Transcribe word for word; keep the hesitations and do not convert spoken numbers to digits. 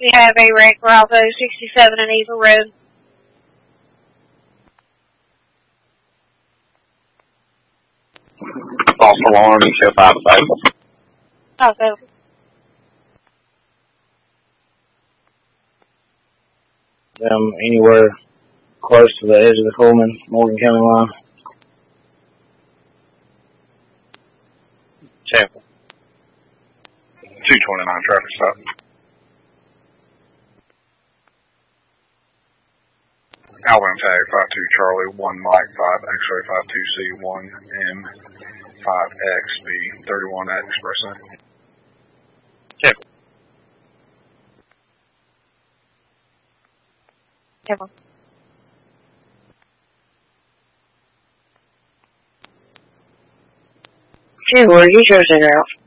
We have a wreck, Bravo sixty-seven and Eva Road. False alarm, show five five. False over. Them anywhere close to the edge of the Coleman, Morgan County line. Chapel. two twenty-nine traffic stop. Alabama tag five two Charlie, one Mike, five X-ray, five two C, one M, five X B, thirty-one at Express. Chapel. Chapel. Hey, where you guys are out?